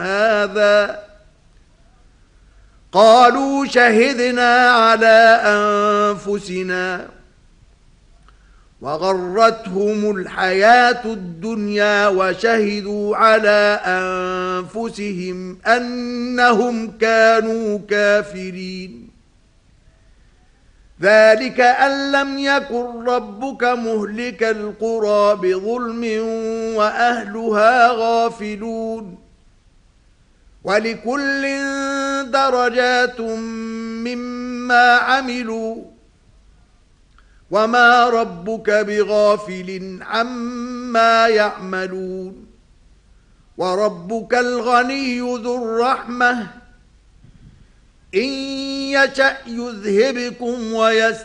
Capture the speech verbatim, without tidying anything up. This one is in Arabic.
هذا قالوا شهدنا على أنفسنا وغرتهم الحياة الدنيا وشهدوا على أنفسهم أنهم كانوا كافرين ذلك أن لم يكن ربك مهلك القرى بظلم وأهلها غافلون ولكل درجات مما عملوا وما ربك بغافل عما يعملون وربك الغني ذو الرحمة إن يشأ يذهبكم ويستغفر